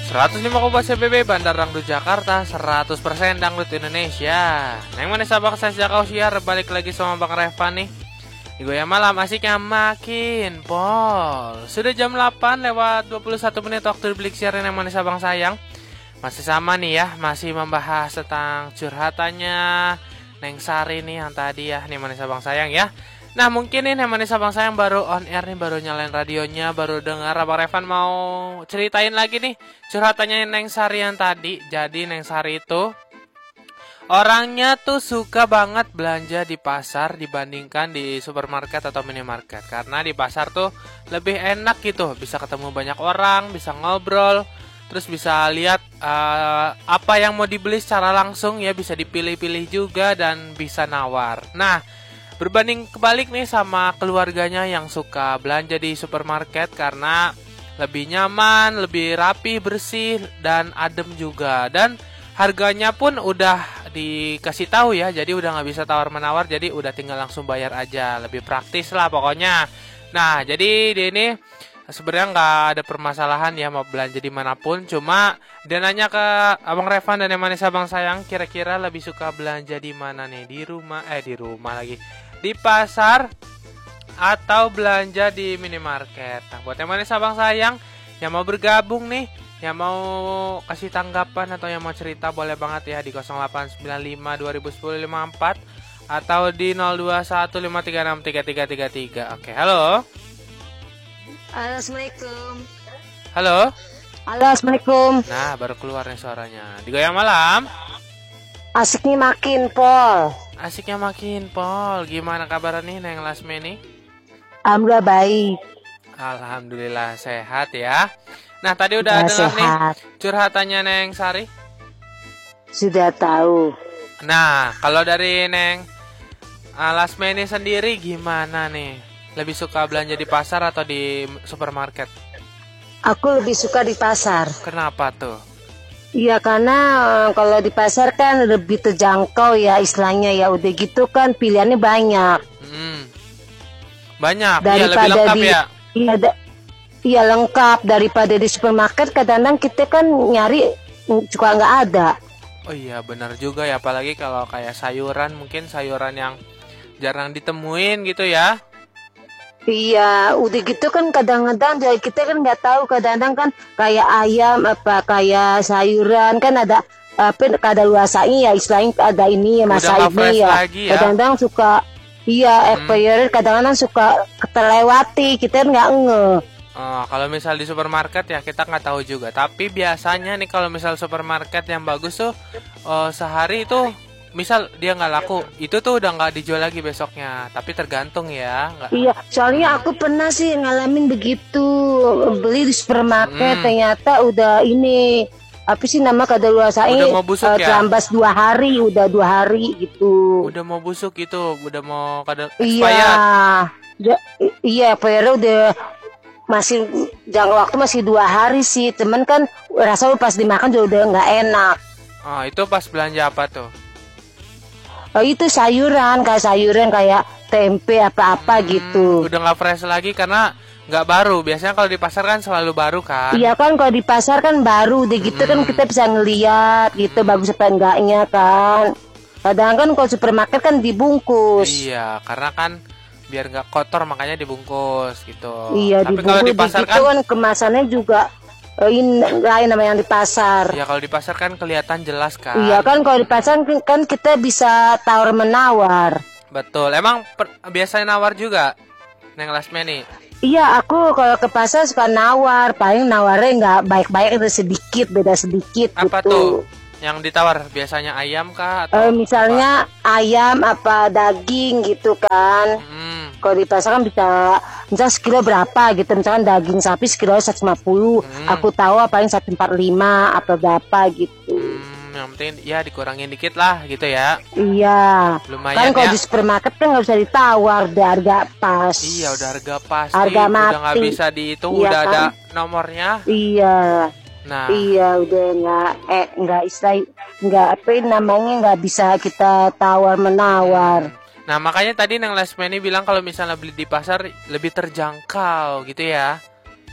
105,4 CBB Bandar Dangdut Jakarta, 100% Dangdut Indonesia. Neng mana sabak saya sejak kau siar, balik lagi sama Bang Revan nih. Di Goyang Malam asiknya makin pol. Sudah jam 8 lewat 21 menit waktu Blik siaran yang mana sabang sayang. Masih sama nih ya, masih membahas tentang curhatannya Neng Sari nih yang tadi ya, nih mana sabang sayang ya. Nah mungkin nih Neng Manis Abang Sayang baru on air nih, baru nyalain radionya, baru dengar Abang Revan mau ceritain lagi nih curhatannya Neng Sari yang tadi. Jadi Neng Sari itu orangnya tuh suka banget belanja di pasar dibandingkan di supermarket atau minimarket. Karena di pasar tuh lebih enak gitu, bisa ketemu banyak orang, bisa ngobrol, terus bisa lihat apa yang mau dibeli secara langsung ya, bisa dipilih-pilih juga dan bisa nawar. Nah berbanding kebalik nih sama keluarganya yang suka belanja di supermarket karena lebih nyaman, lebih rapi, bersih, dan adem juga. Dan harganya pun udah dikasih tahu ya, jadi udah nggak bisa tawar-menawar, jadi udah tinggal langsung bayar aja. Lebih praktis lah pokoknya. Nah, jadi di ini sebenarnya nggak ada permasalahan ya mau belanja dimanapun. Cuma dia nanya ke Abang Revan dan yang manis Abang Sayang, kira-kira lebih suka belanja di mana nih? Di rumah lagi. Di pasar atau belanja di minimarket. Nah buat yang manis Abang Sayang yang mau bergabung nih, yang mau kasih tanggapan atau yang mau cerita boleh banget ya di 0895 2010 54 atau di 0215363333. Oke, halo. Halo, Assalamualaikum. Halo. Halo, Assalamualaikum. Nah baru keluar nih suaranya. Di Goyang Malam Asiknya makin pol. asiknya makin pol. Gimana kabar nih Neng Lasmi nih? Alhamdulillah baik. Alhamdulillah sehat ya. Nah tadi udah dengar nih curhatannya Neng Sari? Sudah tahu. Nah kalau dari Neng Lasmi ini sendiri gimana nih? Lebih suka belanja di pasar atau di supermarket? Aku lebih suka di pasar. Kenapa tuh? Iya karena kalau di pasar kan lebih terjangkau ya istilahnya ya, udah gitu kan pilihannya banyak. Banyak, iya lebih lengkap ya. Iya lengkap daripada di supermarket. Kadang-kadang kita kan nyari juga nggak ada. Oh iya benar juga ya, apalagi kalau kayak sayuran, mungkin sayuran yang jarang ditemuin gitu ya. Iya, udah gitu kan kadang-kadang dari kita kan nggak tahu, kadang-kadang kan kayak ayam apa kayak sayuran kan ada apa kadaluarsanya ya istilahnya, ada ini ya masa ini ya. Kadang-kadang suka expired, kadang-kadang suka terlewati, kita nggak ngeh. Kalau misal di supermarket ya kita nggak tahu juga. Tapi biasanya nih kalau misal supermarket yang bagus tuh sehari itu misal dia nggak laku, itu tuh udah nggak dijual lagi besoknya. Tapi tergantung ya. Iya, soalnya aku pernah sih ngalamin begitu, beli di supermarket ternyata udah ini apa sih nama kadaluarsanya terlambat 2 hari, udah 2 hari gitu. Udah mau busuk itu, udah mau expired. Iya, expired udah masih jangka waktu masih 2 hari sih. Temen kan rasanya pas dimakan juga udah nggak enak. Itu pas belanja apa tuh? Itu sayuran kayak tempe apa-apa gitu. Udah nggak fresh lagi karena nggak baru. Biasanya kalau di pasar kan selalu baru kan. Iya kan, kalau di pasar kan baru deh gitu kan kita bisa ngeliat gitu bagus apa enggaknya kan. Kadang kan kalau supermarket kan dibungkus. Iya karena kan biar nggak kotor makanya dibungkus gitu. Iya. Tapi kalau di pasar kan kemasannya juga ini lain nama yang di pasar. Ya kalau di pasar kan kelihatan jelas kan. Iya kan, kalau di pasar kan kita bisa tawar menawar. Betul. Emang biasanya nawar juga Neng Lasmeni? Iya, aku kalau ke pasar suka nawar. Paling nawarnya nggak baik-baik, itu beda sedikit. Apa gitu. tuh yang ditawar? Biasanya ayam kah? Atau misalnya ayam apa daging gitu kan. Kalau di pasar kan bisa misalnya sekilo berapa gitu. Misalkan daging sapi sekilo 150. Aku tahu paling 145 apa berapa gitu. Yang penting ya dikurangin dikit lah gitu ya. Iya. Lumayan kan kalau ya. Di supermarket kan nggak bisa ditawar, udah harga pas. Iya udah harga pas. Harga mati. Udah nggak bisa dihitung, udah kan? Ada nomornya. Iya. Nah. Iya udah nggak istilah nggak apa namanya nggak bisa kita tawar menawar. Nah makanya tadi Neng Lasmeni bilang kalau misalnya beli di pasar lebih terjangkau gitu ya.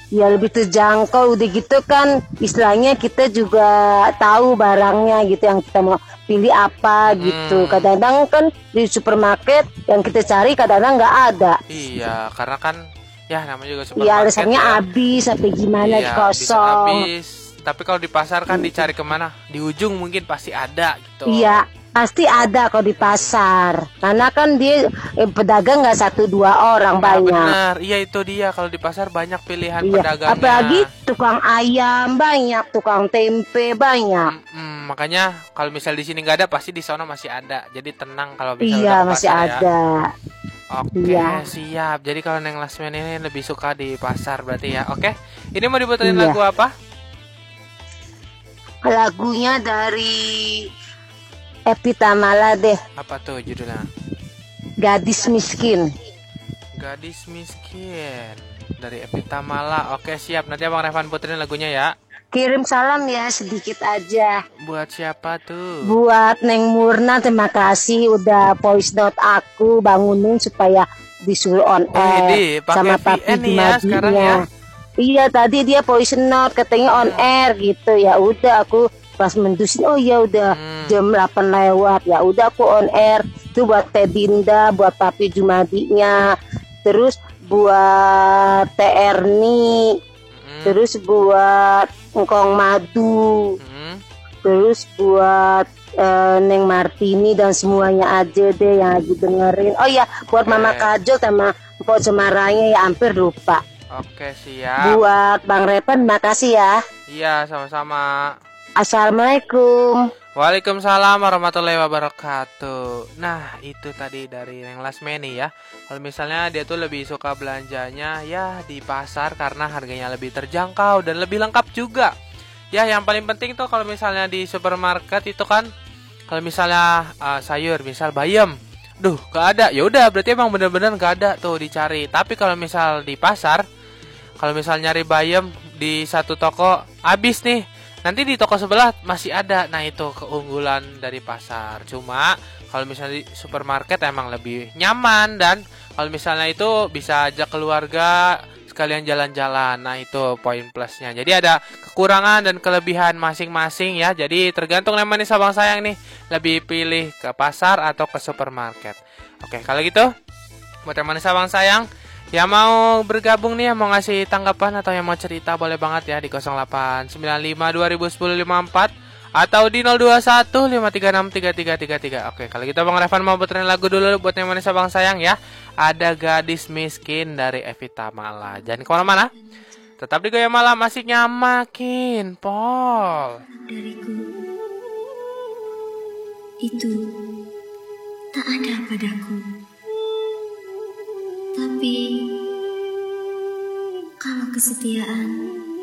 ya lebih terjangkau. Udah gitu kan istilahnya kita juga tahu barangnya gitu yang kita mau pilih apa gitu. Kadang-kadang kan di supermarket yang kita cari kadang-kadang nggak ada. Iya, karena kan ya namanya juga Ya supermarket alasannya ya. habis sampai gimana Iya, bisa kosong. habis. Tapi kalau di pasar kan dicari kemana? Di ujung mungkin pasti ada gitu. Iya, pasti ada kalau di pasar. Karena kan dia pedagang nggak 1-2 orang, Nah, banyak. benar. Iya itu dia. Kalau di pasar banyak pilihan Iya, pedagangnya. apalagi tukang ayam banyak, tukang tempe banyak. Makanya kalau misal di sini nggak ada, pasti di sana masih ada. Jadi tenang kalau misal Iya, udah ke masih pasar ya. ada. Oke, Iya. siap. Jadi kalau Neng Lasmen ini lebih suka di pasar berarti ya. Oke. Ini mau diputerin Iya. lagu apa? Lagunya dari Evie Tamala deh, Apa tuh judulnya? Gadis Miskin. Gadis Miskin dari Evie Tamala. Oke, siap. Nanti Abang Revan puterin lagunya ya. Kirim salam ya sedikit aja. Buat siapa tuh? Buat Neng Murna, terima kasih udah voice note aku bangunin supaya disuruh on Widih, air pakai sama Papi VN nih ya sekarang ya. Jumadinya. Iya, tadi dia voice note katanya on air gitu. Ya udah aku pas mendusin, oh ya udah jam 8 lewat. Ya udah aku on air. Itu buat Teh Dinda, buat Papi Jumadinya. Terus buat Teh Erni. Terus buat Engkong Madu. Terus buat Neng Martini dan semuanya aja deh yang lagi dengerin. Oh ya, buat Mama Kajol sama Mpok Semarangnya ya, hampir lupa. Oke, siap. Buat Bang Repan, makasih ya. Iya, sama-sama. Assalamualaikum. Waalaikumsalam warahmatullahi wabarakatuh. Nah, itu tadi dari Neng Lasmeni ya. Kalau misalnya dia tuh lebih suka belanjanya ya di pasar karena harganya lebih terjangkau dan lebih lengkap juga. Ya, yang paling penting tuh kalau misalnya di supermarket itu kan kalau misalnya sayur, misal bayam, duh, gak ada. Ya udah, berarti emang bener-bener gak ada tuh dicari. Tapi kalau misal di pasar, kalau misal nyari bayam di satu toko habis nih, nanti di toko sebelah masih ada. Nah, itu keunggulan dari pasar. Cuma kalau misalnya di supermarket emang lebih nyaman, dan kalau misalnya itu bisa ajak keluarga sekalian jalan-jalan. Nah, itu poin plusnya. Jadi ada kekurangan dan kelebihan masing-masing ya. Jadi tergantung Neng Manis Abang Sayang nih, lebih pilih ke pasar atau ke supermarket. Oke, kalau gitu buat Neng Manis Abang Sayang yang mau bergabung nih, yang mau ngasih tanggapan atau yang mau cerita, boleh banget ya di 0895 2010 54 atau di 021 536 3333. Oke, kalau gitu Bang Revan mau puterin lagu dulu buat Yang Manis Abang Sayang ya. Ada Gadis Miskin dari Evie Tamala. Jangan kemana-mana, tetap di Gaya Malam, asiknya makin pol. Dariku itu tak ada padaku. Tapi kalau kesetiaan